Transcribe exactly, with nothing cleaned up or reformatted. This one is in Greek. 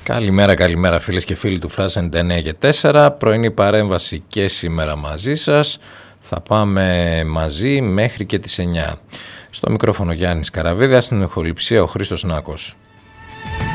Καλημέρα, καλημέρα φίλες και φίλοι του Flash ενενήντα εννέα και τέσσερα. Πρωινή παρέμβαση και σήμερα μαζί σας. Θα πάμε μαζί μέχρι και τις εννιά. Στο μικρόφωνο Γιάννης Καραβίδας, στην ηχοληψία ο Χρήστος Νάκος.